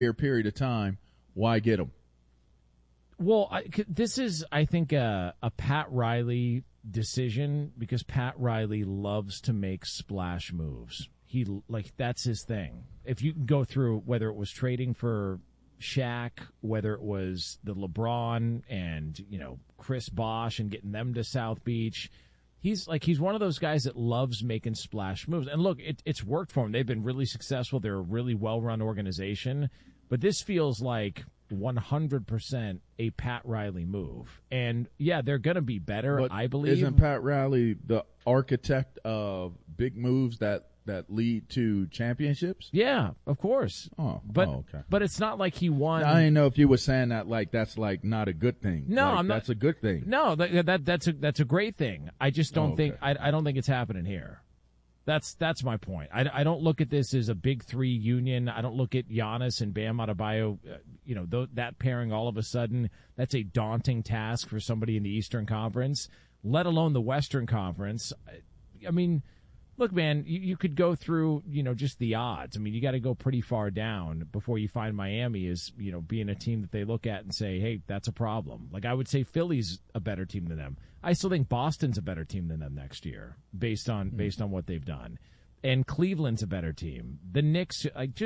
period of time, why get him? Well, this is, I think, a Pat Riley decision because Pat Riley loves to make splash moves. That's his thing. If you can go through whether it was trading for Shaq, whether it was the LeBron and, Chris Bosh and getting them to South Beach, he's one of those guys that loves making splash moves. And look, it's worked for him. They've been really successful. They're a really well-run organization. But this feels like 100% a Pat Riley move. And, yeah, they're going to be better, but I believe. Isn't Pat Riley the architect of big moves that lead to championships? Yeah, of course. Okay. But it's not like he won. I didn't know if you were saying that that's not a good thing. No, I'm not. That's a good thing. No, that's a great thing. I just don't think I don't think it's happening here. That's my point. I don't look at this as a big three union. I don't look at Giannis and Bam Adebayo, that pairing all of a sudden. That's a daunting task for somebody in the Eastern Conference, let alone the Western Conference. I mean, look, man, you could go through, just the odds. I mean, you got to go pretty far down before you find Miami as, being a team that they look at and say, hey, that's a problem. Like, I would say Philly's a better team than them. I still think Boston's a better team than them next year based on what they've done. And Cleveland's a better team. The Knicks,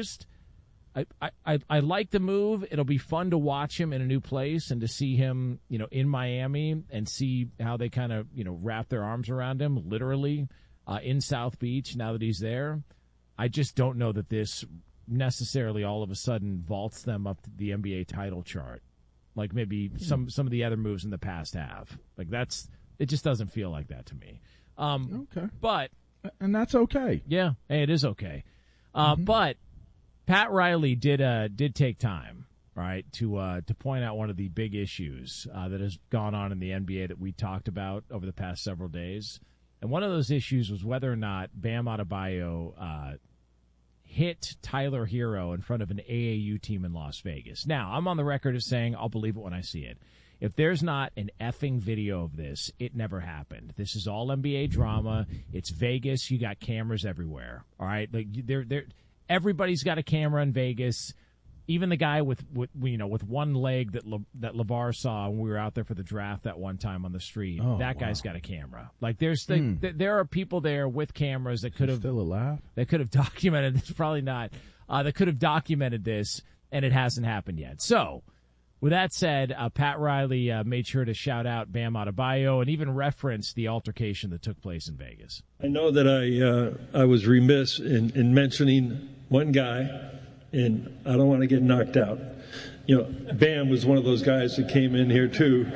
I like the move. It'll be fun to watch him in a new place and to see him, in Miami and see how they kind of, wrap their arms around him, literally, in South Beach now that he's there. I just don't know that this necessarily all of a sudden vaults them up to the NBA title chart. Like maybe some of the other moves in the past have. It just doesn't feel like that to me. Okay. And that's okay. Yeah, hey, it is okay. But Pat Riley did take time, right, to point out one of the big issues that has gone on in the NBA that we talked about over the past several days. And one of those issues was whether or not Bam Adebayo hit Tyler Hero in front of an AAU team in Las Vegas. Now, I'm on the record as saying I'll believe it when I see it. If there's not an effing video of this, it never happened. This is all NBA drama. It's Vegas. You got cameras everywhere. All right, everybody's got a camera in Vegas. Even the guy with one leg that LeVar saw when we were out there for the draft that one time on the street, guy's got a camera. Like there are people there with cameras that could have still alive. That could have documented this. Probably not. That could have documented this, and it hasn't happened yet. So, with that said, Pat Riley made sure to shout out Bam Adebayo and even reference the altercation that took place in Vegas. I know that I was remiss in mentioning one guy. And I don't want to get knocked out. Bam was one of those guys that came in here too.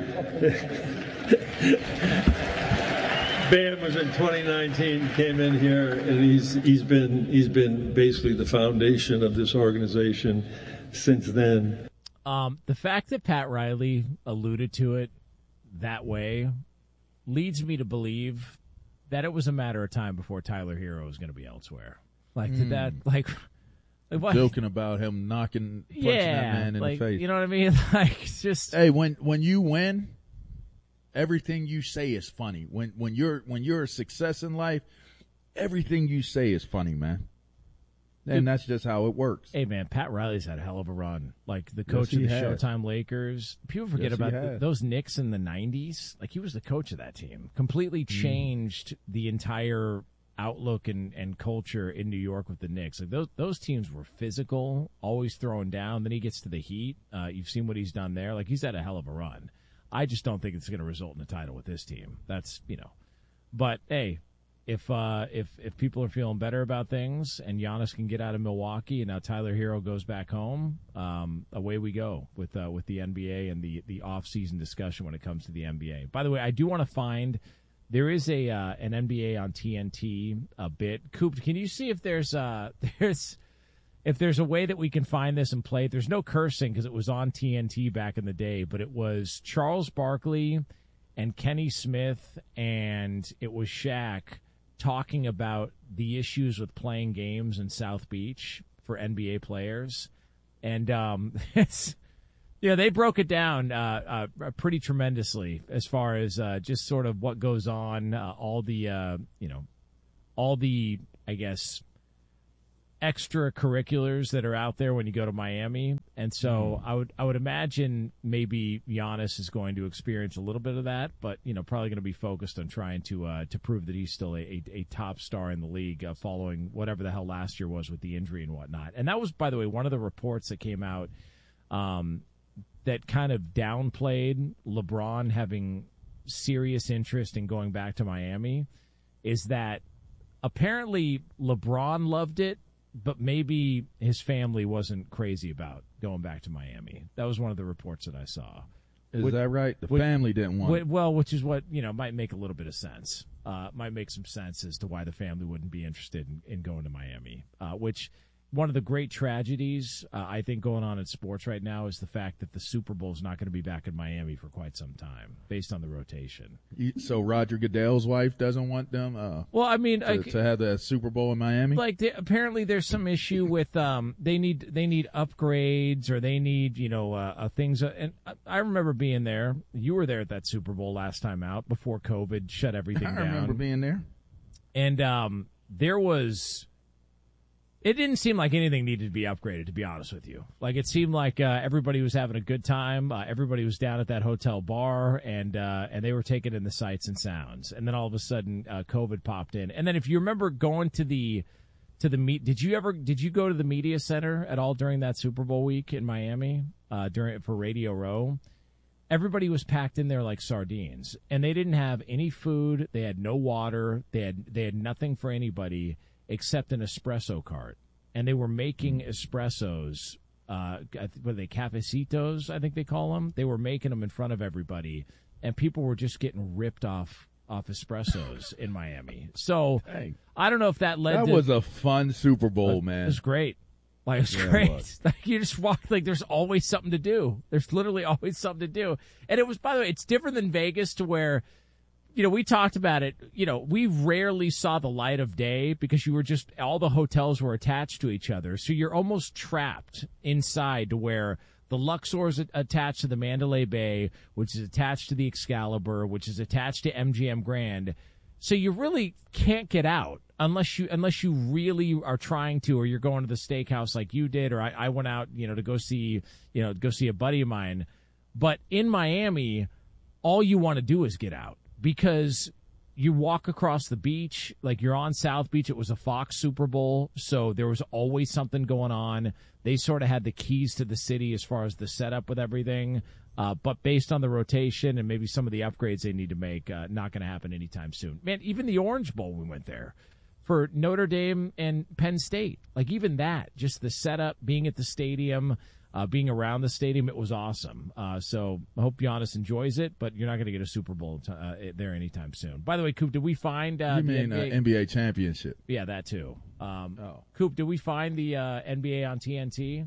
Bam was in 2019, came in here, and he's been basically the foundation of this organization since then. The fact that Pat Riley alluded to it that way leads me to believe that it was a matter of time before Tyler Hero was going to be elsewhere. Joking about him punching that man in the face. You know what I mean? It's just, hey, when you win, everything you say is funny. When you're a success in life, everything you say is funny, man. And that's just how it works. Hey, man, Pat Riley's had a hell of a run. Like the coach of the Showtime Lakers. People forget about those Knicks in the 90s. Like he was the coach of that team. Completely changed the entire outlook and culture in New York with the Knicks. Like those teams were physical, always throwing down. Then he gets to the Heat. You've seen what he's done there. Like he's had a hell of a run. I just don't think it's going to result in a title with this team. That's But hey, if people are feeling better about things and Giannis can get out of Milwaukee and now Tyler Hero goes back home, away we go with the NBA and the off-season discussion when it comes to the NBA. By the way, I do want to find. There is an NBA on TNT a bit. Coop, can you see if there's a way that we can find this and play it? There's no cursing because it was on TNT back in the day, but it was Charles Barkley and Kenny Smith, and it was Shaq talking about the issues with playing games in South Beach for NBA players. And yeah, they broke it down pretty tremendously as far as just sort of what goes on, all the I guess extracurriculars that are out there when you go to Miami. And so I would imagine maybe Giannis is going to experience a little bit of that, but, probably going to be focused on trying to prove that he's still a top star in the league following whatever the hell last year was with the injury and whatnot. And that was, by the way, one of the reports that came out that kind of downplayed LeBron having serious interest in going back to Miami is that apparently LeBron loved it, but maybe his family wasn't crazy about going back to Miami. That was one of the reports that I saw. Is that right? The family didn't want it. Well, which is what, might make a little bit of sense. Might make some sense as to why the family wouldn't be interested in going to Miami, which one of the great tragedies, I think, going on in sports right now is the fact that the Super Bowl is not going to be back in Miami for quite some time, based on the rotation. So Roger Goodell's wife doesn't want them to have the Super Bowl in Miami? Apparently there's some issue with they need upgrades, or they need, things. And I remember being there. You were there at that Super Bowl last time out before COVID shut everything down. I remember being there. And there was... It didn't seem like anything needed to be upgraded, to be honest with you. It seemed like everybody was having a good time. Everybody was down at that hotel bar, and they were taking in the sights and sounds. And then all of a sudden, COVID popped in. And then, if you remember going to the did you go to the media center at all during that Super Bowl week in Miami for Radio Row? Everybody was packed in there like sardines, and they didn't have any food. They had no water. They had nothing for anybody except an espresso cart. And they were making espressos, what are they, cafecitos, I think they call them? They were making them in front of everybody, and people were just getting ripped off espressos in Miami. So, hey, I don't know if that led to... That was a fun Super Bowl, man. It was great. It was great. You just walk, there's always something to do. There's literally always something to do. And it was, by the way, it's different than Vegas, to where... we talked about it. We rarely saw the light of day because all the hotels were attached to each other. So you're almost trapped inside, to where the Luxor is attached to the Mandalay Bay, which is attached to the Excalibur, which is attached to MGM Grand. So you really can't get out unless you really are trying to, or you're going to the steakhouse like you did, or I went out, to go see a buddy of mine. But in Miami, all you want to do is get out. Because you walk across the beach, you're on South Beach. It was a Fox Super Bowl, so there was always something going on. They sort of had the keys to the city as far as the setup with everything. But based on the rotation and maybe some of the upgrades they need to make, not going to happen anytime soon. Man, even the Orange Bowl, we went there for Notre Dame and Penn State. Even that, just the setup, being at the stadium, being around the stadium, it was awesome. So I hope Giannis enjoys it, but you're not going to get a Super Bowl there anytime soon. By the way, Coop, did we find you mean NBA championship? Yeah, that too. Coop, did we find the NBA on TNT?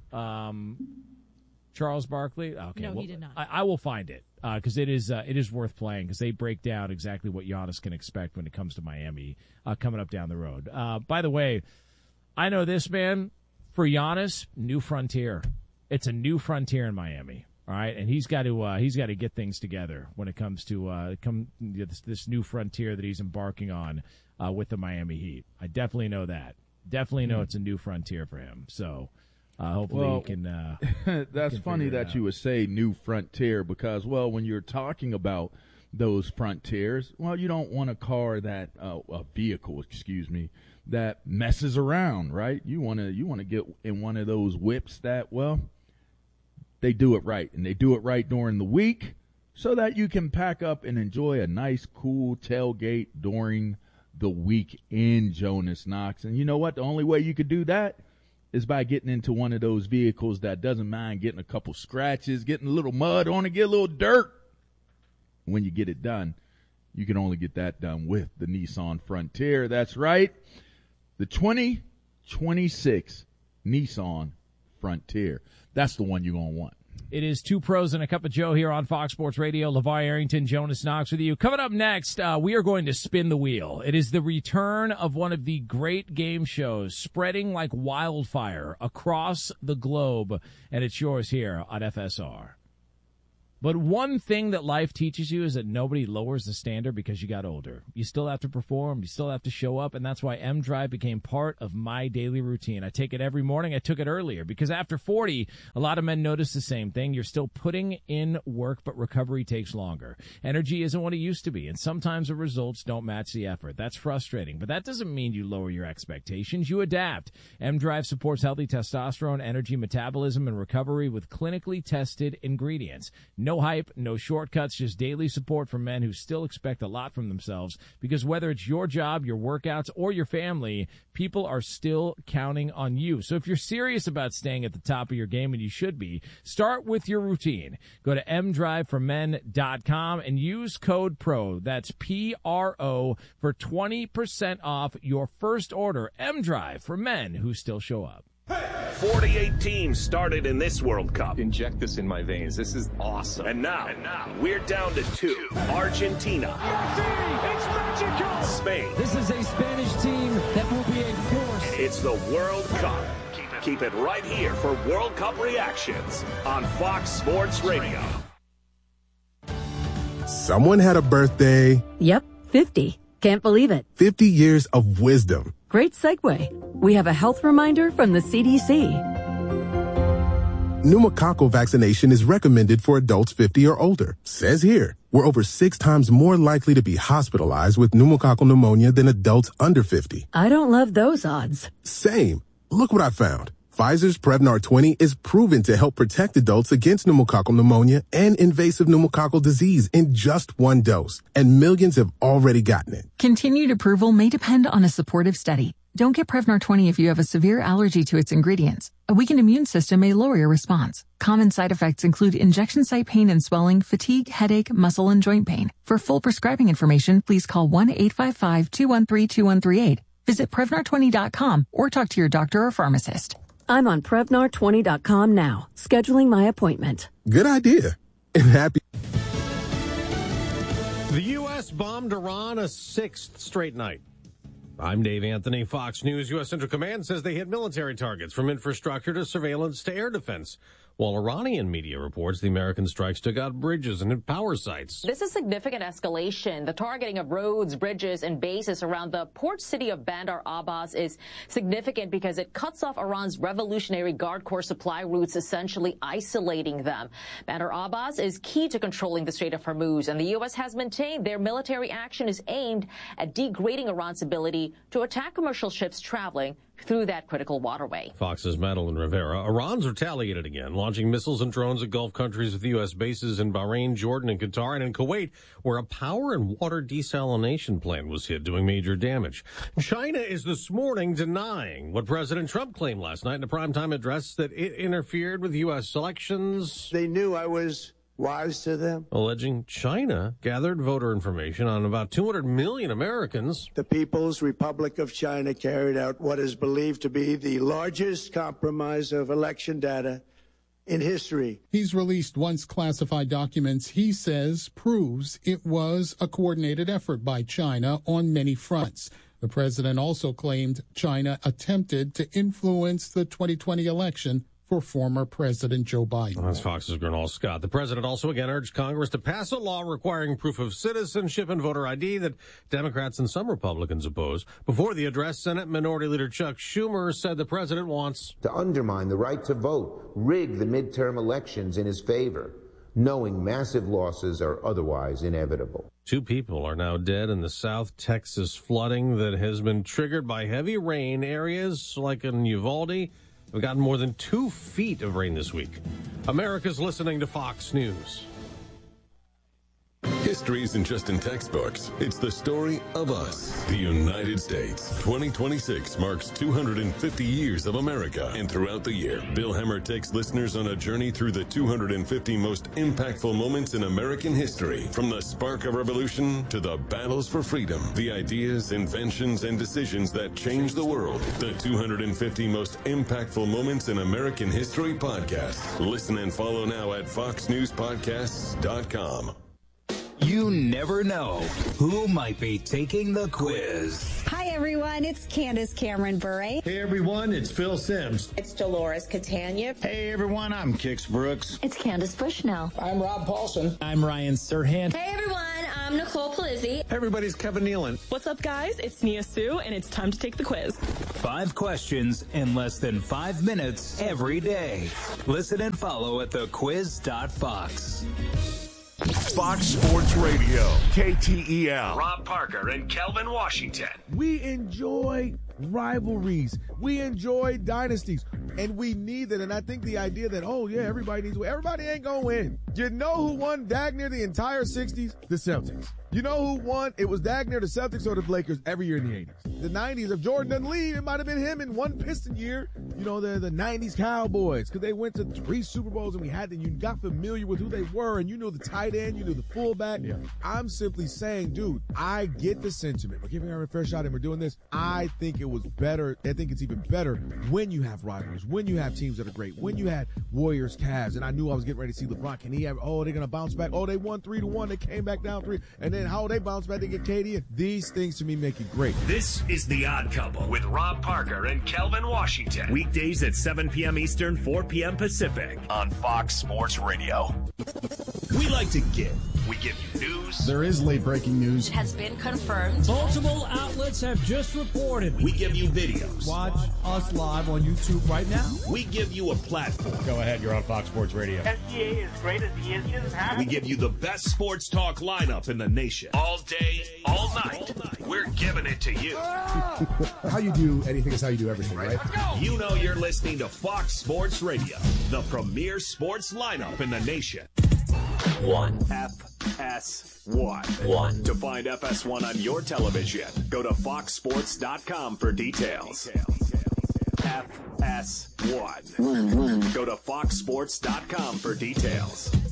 Charles Barkley? Okay, no, he did not. I will find it because it is worth playing, because they break down exactly what Giannis can expect when it comes to Miami coming up down the road. By the way, I know this, man. For Giannis, new frontier. It's a new frontier in Miami. All right, and he's got to get things together when it comes to this new frontier that he's embarking on with the Miami Heat. I definitely know that. Definitely know it's a new frontier for him. So hopefully he can. That's funny that you would say new frontier, because when you're talking about those frontiers, you don't want a car that a vehicle, excuse me, that messes around, right? You want to get in one of those whips that, they do it right, and they do it right during the week, so that you can pack up and enjoy a nice, cool tailgate during the weekend, Jonas Knox. And you know what? The only way you could do that is by getting into one of those vehicles that doesn't mind getting a couple scratches, getting a little mud on it, get a little dirt. When you get it done, you can only get that done with the Nissan Frontier. That's right. The 2026 Nissan Frontier. That's the one you're going to want. It is Two Pros and a Cup of Joe here on Fox Sports Radio. LeVar Arrington, Jonas Knox with you. Coming up next, we are going to spin the wheel. It is the return of one of the great game shows spreading like wildfire across the globe, and it's yours here on FSR. But one thing that life teaches you is that nobody lowers the standard because you got older. You still have to perform, you still have to show up, and that's why M-Drive became part of my daily routine. I take it every morning. I took it earlier because after 40, a lot of men notice the same thing. You're still putting in work, but recovery takes longer. Energy isn't what it used to be, and sometimes the results don't match the effort. That's frustrating, but that doesn't mean you lower your expectations. You adapt. M-Drive supports healthy testosterone, energy, metabolism, and recovery with clinically tested ingredients. No hype, no shortcuts, just daily support for men who still expect a lot from themselves, because whether it's your job, your workouts, or your family, people are still counting on you. So if you're serious about staying at the top of your game, and you should be, start with your routine. Go to mdriveformen.com and use code PRO, that's PRO, for 20% off your first order. M-Drive for men who still show up. 48 teams started in this World Cup. Inject this in my veins. This is awesome. And now we're down to 2. Argentina. Messi, it's magical. Spain. This is a Spanish team that will be a force. It's the World Cup. Keep it right here for World Cup reactions on Fox Sports Radio. Someone had a birthday. Yep, 50. Can't believe it. 50 years of wisdom. Great segue. We have a health reminder from the CDC. Pneumococcal vaccination is recommended for adults 50 or older. Says here, we're over 6 times more likely to be hospitalized with pneumococcal pneumonia than adults under 50. I don't love those odds. Same. Look what I found. Pfizer's Prevnar 20 is proven to help protect adults against pneumococcal pneumonia and invasive pneumococcal disease in just 1 dose. And millions have already gotten it. Continued approval may depend on a supportive study. Don't get Prevnar 20 if you have a severe allergy to its ingredients. A weakened immune system may lower your response. Common side effects include injection site pain and swelling, fatigue, headache, muscle, and joint pain. For full prescribing information, please call 1-855-213-2138. Visit Prevnar20.com or talk to your doctor or pharmacist. I'm on Prevnar20.com now, scheduling my appointment. Good idea. And happy. The U.S. bombed Iran a 6th straight night. I'm Dave Anthony, Fox News. U.S. Central Command says they hit military targets from infrastructure to surveillance to air defense, while Iranian media reports the American strikes took out bridges and power sites. This is significant escalation. The targeting of roads, bridges, and bases around the port city of Bandar Abbas is significant because it cuts off Iran's Revolutionary Guard Corps supply routes, essentially isolating them. Bandar Abbas is key to controlling the Strait of Hormuz, and the U.S. has maintained their military action is aimed at degrading Iran's ability to attack commercial ships traveling through that critical waterway. Fox's Madeline Rivera. Iran's retaliated again, launching missiles and drones at Gulf countries with U.S. bases in Bahrain, Jordan, and Qatar, and in Kuwait, where a power and water desalination plant was hit, doing major damage. China is this morning denying what President Trump claimed last night in a primetime address, that it interfered with U.S. elections. They knew I was wise to them. Alleging China gathered voter information on about 200 million Americans. The People's Republic of China carried out what is believed to be the largest compromise of election data in history. He's released once classified documents he says proves it was a coordinated effort by China on many fronts. The president also claimed China attempted to influence the 2020 election for former President Joe Biden. That's Fox's Gernal Scott. The president also again urged Congress to pass a law requiring proof of citizenship and voter ID that Democrats and some Republicans oppose. Before the address, Senate Minority Leader Chuck Schumer said the president wants to undermine the right to vote, rig the midterm elections in his favor, knowing massive losses are otherwise inevitable. 2 people are now dead in the South Texas flooding that has been triggered by heavy rain. Areas like in Uvalde have gotten more than 2 feet of rain this week. America's listening to Fox News. History isn't just in textbooks. It's the story of us, the United States. 2026 marks 250 years of America. And throughout the year, Bill Hemmer takes listeners on a journey through the 250 most impactful moments in American history. From the spark of revolution to the battles for freedom, the ideas, inventions, and decisions that changed the world. The 250 most impactful moments in American history podcast. Listen and follow now at foxnewspodcasts.com. You never know who might be taking the quiz. Hi, everyone. everyone, it's Candace Cameron Bure. Hey everyone, it's Phil Simms. It's Dolores Catania. Hey everyone, I'm Kix Brooks. It's Candace Bushnell. I'm Rob Paulson. I'm Ryan Serhant. Hey everyone, I'm Nicole Palizzi. Hey everybody's Kevin Nealon. What's up guys, it's Nia Sue and it's time to take the quiz. 5 questions in less than 5 minutes every day. Listen and follow at thequiz.fox. Fox Sports Radio, KTEL. Rob Parker and Kelvin Washington. We enjoy rivalries. We enjoy dynasties. And we need it. And I think the idea that, oh, yeah, everybody needs to win. Everybody ain't going to win. You know who won dag near the entire 60s? The Celtics. You know who won? It was dag near the Celtics or the Lakers every year in the 80s. The 90s, if Jordan doesn't leave, it might have been him in one Piston year. You know, the 90s Cowboys, because they went to 3 Super Bowls and you got familiar with who they were and you knew the tight end, you knew the fullback. Yeah. I'm simply saying, dude, I get the sentiment. We're giving her a fair shot and we're doing this. I think it was better. I think it's even better when you have rivalries, when you have teams that are great, when you had Warriors, Cavs, and I knew I was getting ready to see LeBron. Can he have, oh, they're going to bounce back. Oh, they won 3-1. They came back down 3. And then how they bounce back, they get KD. These things to me make it great. This is The Odd Couple with Rob Parker and Kelvin Washington. Weekdays at 7 p.m. Eastern, 4 p.m. Pacific on Fox Sports Radio. We like to give. We give you news. There is late breaking news. It has been confirmed. Multiple outlets have just reported. We give you videos. Watch us live on YouTube right now. We give you a platform. Go ahead, you're on Fox Sports Radio. SGA is great as he is. We give you the best sports talk lineup in the nation. All day, all night. We're giving it to you. How you do anything is how you do everything, right? You know you're listening to Fox Sports Radio, the premier sports lineup in the nation. 1. FS1. 1. To find FS1 on your television, go to foxsports.com for details. FS1. 1. Go to foxsports.com for details.